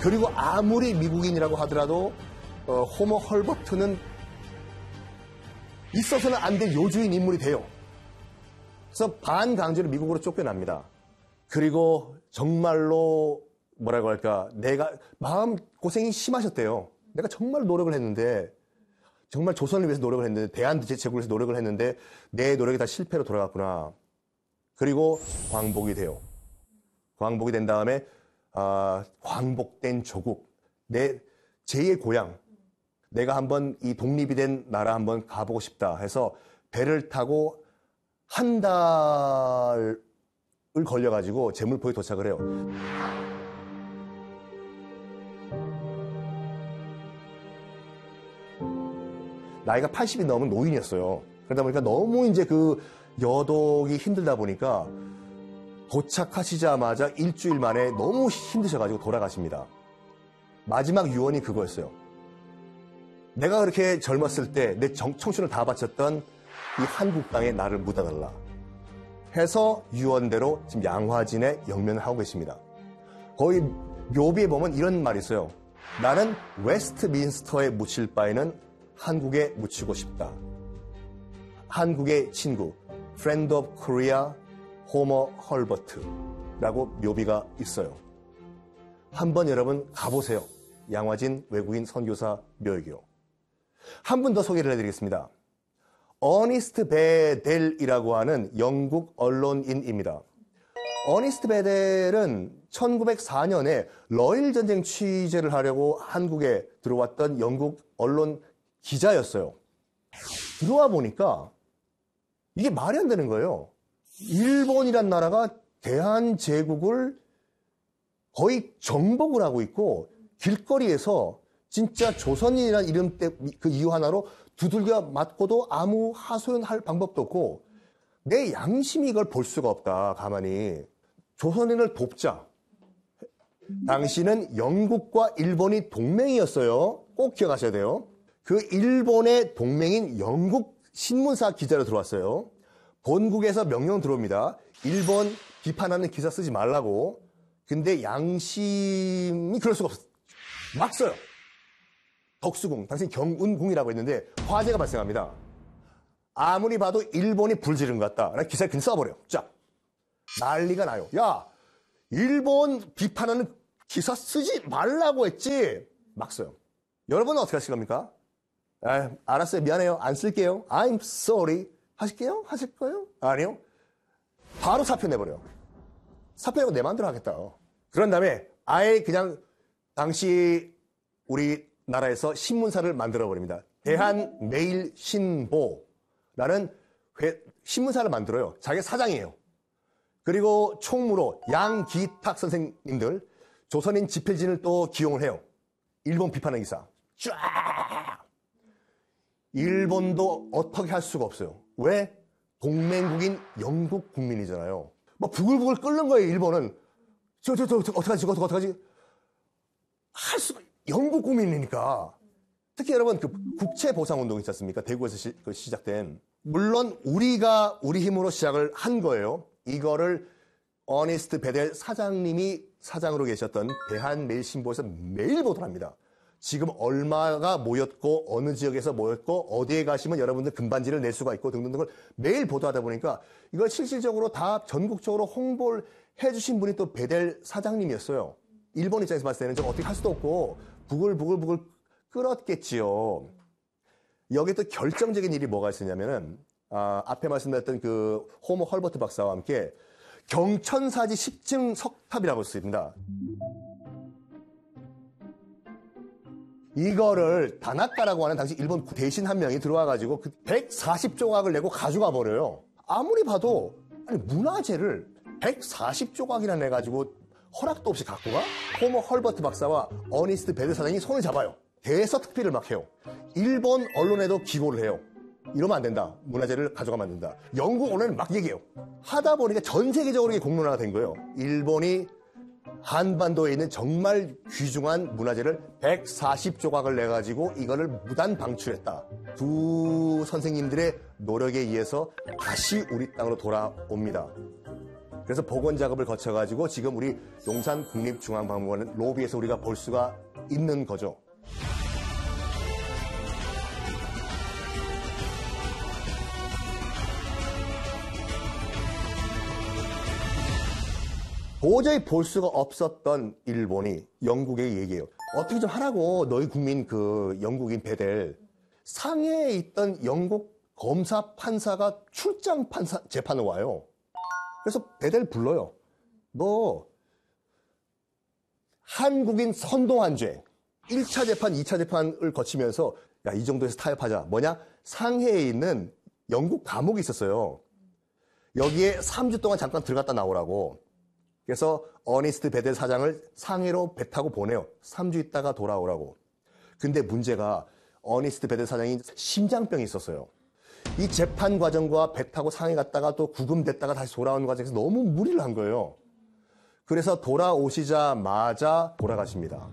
그리고 아무리 미국인이라고 하더라도 호머 헐버트는 있어서는 안 될 요주인 인물이 돼요. 그래서 반강제로 미국으로 쫓겨납니다. 그리고 정말로 뭐라고 할까, 내가 마음 고생이 심하셨대요. 내가 정말 노력을 했는데, 정말 조선을 위해서 노력을 했는데, 대한제국을 위해서 노력을 했는데 내 노력이 다 실패로 돌아갔구나. 그리고 광복이 돼요. 광복이 된 다음에 광복된 조국, 내 제2의 고향, 내가 한번 이 독립이 된 나라 한번 가보고 싶다 해서 배를 타고 한 달을 걸려가지고 제물포에 도착을 해요. 나이가 80이 넘은 노인이었어요. 그러다 보니까 너무 이제 그 여독이 힘들다 보니까 도착하시자마자 일주일 만에 너무 힘드셔가지고 돌아가십니다. 마지막 유언이 그거였어요. 내가 그렇게 젊었을 때 내 청춘을 다 바쳤던 이 한국 땅에 나를 묻어달라 해서 유언대로 지금 양화진에 영면을 하고 계십니다. 거의 묘비에 보면 이런 말이 있어요. 나는 웨스트민스터에 묻힐 바에는 한국에 묻히고 싶다. 한국의 친구, Friend of Korea, 호머 헐버트라고 묘비가 있어요. 한번 여러분 가보세요. 양화진 외국인 선교사 묘역이요. 한 분 더 소개를 해드리겠습니다. 어니스트 베델이라고 하는 영국 언론인입니다. 어니스트 베델은 1904년에 러일 전쟁 취재를 하려고 한국에 들어왔던 영국 언론 기자였어요. 들어와 보니까 이게 말이 안 되는 거예요. 일본이란 나라가 대한제국을 거의 정복을 하고 있고 길거리에서 진짜 조선인이라는 이름 때 그 이유 하나로 두들겨 맞고도 아무 하소연할 방법도 없고 내 양심이 이걸 볼 수가 없다. 가만히 조선인을 돕자. 당시는 영국과 일본이 동맹이었어요. 꼭 기억하셔야 돼요. 그 일본의 동맹인 영국 신문사 기자로 들어왔어요. 본국에서 명령 들어옵니다. 일본 비판하는 기사 쓰지 말라고. 근데 양심이 그럴 수가 없어. 막 써요. 덕수궁, 당신 경운궁이라고 했는데 화재가 발생합니다. 아무리 봐도 일본이 불지른 것 같다. 기사를 그냥 써버려. 쫙. 난리가 나요. 야, 일본 비판하는 기사 쓰지 말라고 했지. 막 써요. 여러분은 어떻게 하실 겁니까? 알았어요. 미안해요. 안 쓸게요. I'm sorry. 하실게요? 하실 거예요? 아니요. 바로 사표 내버려요. 사표 내고 내 마음대로 하겠다. 그런 다음에 아예 그냥 당시 우리나라에서 신문사를 만들어버립니다. 대한매일신보라는 신문사를 만들어요. 자기 사장이에요. 그리고 총무로 양기탁 선생님들, 조선인 지필진을 또 기용을 해요. 일본 비판하는 기사. 쫙! 일본도 어떻게 할 수가 없어요. 왜? 동맹국인 영국 국민이잖아요. 막 부글부글 끓는 거예요, 일본은. 어떡하지? 할 수가, 영국 국민이니까. 특히 여러분, 그 국채보상운동 있지 않습니까? 대구에서 시작된. 물론, 우리가 우리 힘으로 시작을 한 거예요. 이거를 어니스트 베델 사장님이 사장으로 계셨던 대한매일신보에서 매일 보도를 합니다. 지금 얼마가 모였고 어느 지역에서 모였고 어디에 가시면 여러분들 금반지를 낼 수가 있고 등등등을 매일 보도하다 보니까 이걸 실질적으로 다 전국적으로 홍보를 해주신 분이 또 베델 사장님이었어요. 일본 입장에서 봤을 때는 좀 어떻게 할 수도 없고 부글부글 끓었겠지요. 여기 또 결정적인 일이 뭐가 있었냐면은 앞에 말씀드렸던 그 호머 헐버트 박사와 함께 경천사지 10층 석탑이라고 있습니다. 이거를 다나카라고 하는 당시 일본 대신 한 명이 들어와가지고 140조각을 내고 가져가 버려요. 아무리 봐도 아니 문화재를 140조각이나 내가지고 허락도 없이 갖고 가? 호머 헐버트 박사와 어니스트 베델 사장이 손을 잡아요. 대서특필을 막 해요. 일본 언론에도 기고를 해요. 이러면 안 된다. 문화재를 가져가면 안 된다. 영국 언론은 막 얘기해요. 하다 보니까 전 세계적으로 이게 공론화가 된 거예요. 일본이 한반도에 있는 정말 귀중한 문화재를 140조각을 내가지고 이거를 무단 방출했다. 두 선생님들의 노력에 의해서 다시 우리 땅으로 돌아옵니다. 그래서 복원 작업을 거쳐가지고 지금 우리 용산 국립중앙박물관 로비에서 우리가 볼 수가 있는 거죠. 도저히 볼 수가 없었던 일본이 영국에 얘기해요. 어떻게 좀 하라고 너희 국민 그 영국인 베델. 상해에 있던 영국 검사 판사가 출장 재판을 와요. 그래서 베델 불러요. 너 한국인 선동한 죄 1차 재판, 2차 재판을 거치면서 야, 이 정도에서 타협하자. 뭐냐? 상해에 있는 영국 감옥이 있었어요. 여기에 3주 동안 잠깐 들어갔다 나오라고. 그래서 어니스트 베델 사장을 상해로 배 타고 보내요. 3주 있다가 돌아오라고. 근데 문제가 어니스트 베델 사장이 심장병이 있었어요. 이 재판 과정과 배 타고 상해 갔다가 또 구금됐다가 다시 돌아오는 과정에서 너무 무리를 한 거예요. 그래서 돌아오시자마자 돌아가십니다.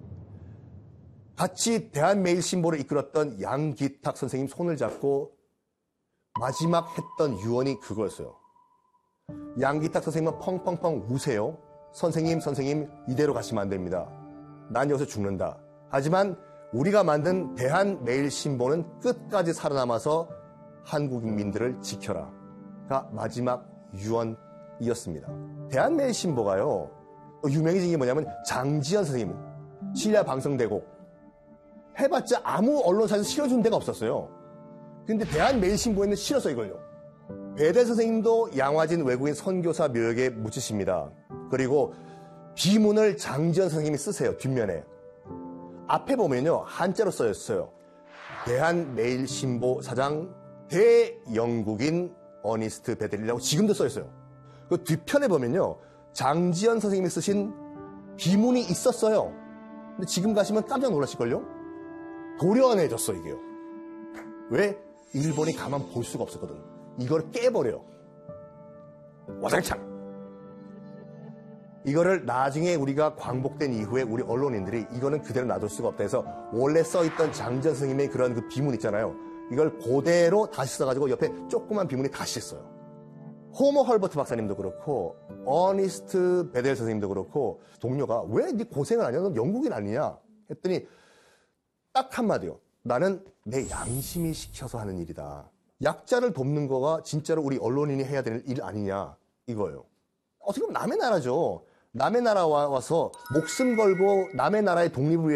같이 대한매일신보를 이끌었던 양기탁 선생님 손을 잡고 마지막 했던 유언이 그거였어요. 양기탁 선생님은 펑펑펑 우세요. 선생님 이대로 가시면 안 됩니다. 난 여기서 죽는다. 하지만 우리가 만든 대한매일신보는 끝까지 살아남아서 한국민들을 지켜라가 마지막 유언이었습니다. 대한매일신보가요. 유명해진 게 뭐냐면 장지연 선생님 신야 방송대국 해봤자 아무 언론사에서 실어준 데가 없었어요. 근데 대한매일신보에는 실었어요 이걸요. 베델 선생님도 양화진 외국인 선교사 묘역에 묻히십니다. 그리고 비문을 장지연 선생님이 쓰세요. 뒷면에. 앞에 보면요. 한자로 써있어요. 대한매일신보 사장 대영국인 어니스트 베델이라고 지금도 써있어요. 그 뒤편에 보면요. 장지연 선생님이 쓰신 비문이 있었어요. 근데 지금 가시면 깜짝 놀라실걸요? 도련해졌어 이게요. 왜? 일본이 가만 볼 수가 없었거든. 이걸 깨버려. 와장창. 이거를 나중에 우리가 광복된 이후에 우리 언론인들이 이거는 그대로 놔둘 수가 없다 해서 원래 써있던 장지연 선생님의 그런 그 비문 있잖아요. 이걸 그대로 다시 써가지고 옆에 조그만 비문이 다시 있어요. 호머 헐버트 박사님도 그렇고 어니스트 베델 선생님도 그렇고 동료가 왜 네 고생을 하냐? 넌 영국인 아니냐? 했더니 딱 한마디요. 나는 내 양심이 시켜서 하는 일이다. 약자를 돕는 거가 진짜로 우리 언론인이 해야 되는 일 아니냐 이거예요. 어떻게 보면 남의 나라죠. 남의 나라 와서 목숨 걸고 남의 나라의 독립을 위해서